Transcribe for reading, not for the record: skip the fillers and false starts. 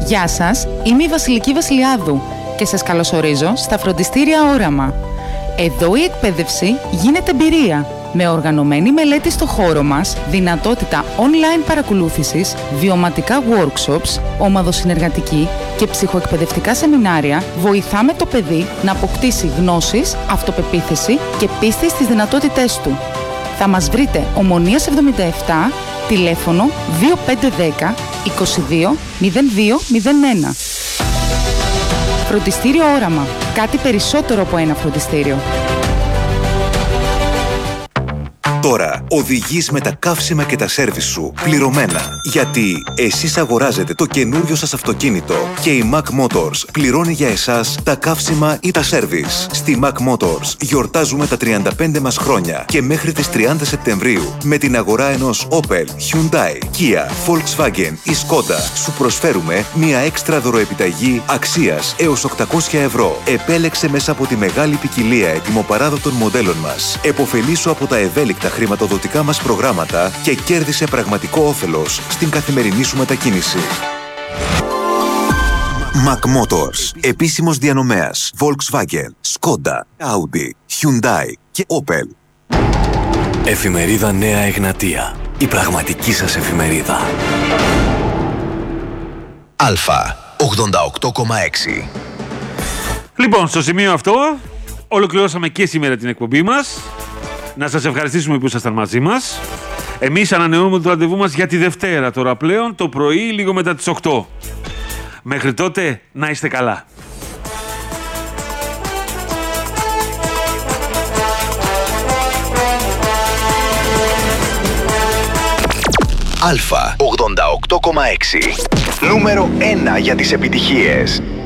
Γεια σας, είμαι η Βασιλική Βασιλιάδου και σας καλωσορίζω στα φροντιστήρια Όραμα. Εδώ η εκπαίδευση γίνεται εμπειρία, με οργανωμένη μελέτη στο χώρο μας, δυνατότητα online παρακολούθησης, βιωματικά workshops, ομαδοσυνεργατική και ψυχοεκπαιδευτικά σεμινάρια, βοηθάμε το παιδί να αποκτήσει γνώσεις, αυτοπεποίθηση και πίστη στις δυνατότητές του. Θα μας βρείτε Ομονίας 77, τηλέφωνο 2510 22 0201. Φροντιστήριο Όραμα. Κάτι περισσότερο από ένα φροντιστήριο. Τώρα οδηγείς με τα καύσιμα και τα σέρβις σου πληρωμένα. Γιατί εσείς αγοράζετε το καινούριο σας αυτοκίνητο και η Mac Motors πληρώνει για εσάς τα καύσιμα ή τα σέρβις. Στη Mac Motors γιορτάζουμε τα 35 μας χρόνια και μέχρι τις 30 Σεπτεμβρίου με την αγορά ενός Opel, Hyundai, Kia, Volkswagen ή Skoda σου προσφέρουμε μια έξτρα δωροεπιταγή αξίας έως 800 ευρώ. Επέλεξε μέσα από τη μεγάλη ποικιλία ετοιμοπαράδοτων μοντέλων μας. Εποφελήσου από τα ευέλικτα χρηματοδοτικά μας προγράμματα και κέρδισε πραγματικό όφελος στην καθημερινή σου μετακίνηση. Mac Motors. Επίσημος διανομέας Volkswagen, Skoda, Audi, Hyundai και Opel. Εφημερίδα Νέα Εγνατία. Η πραγματική σας εφημερίδα. Αλφα 88,6. Λοιπόν, στο σημείο αυτό ολοκληρώσαμε και σήμερα την εκπομπή μας. Να σας ευχαριστήσουμε που ήσασταν μαζί μας. Εμείς ανανεώνουμε το ραντεβού μας για τη Δευτέρα τώρα πλέον, το πρωί λίγο μετά τις 8. Μέχρι τότε να είστε καλά. Αλφα 88,6. Νούμερο 1 για τις επιτυχίες.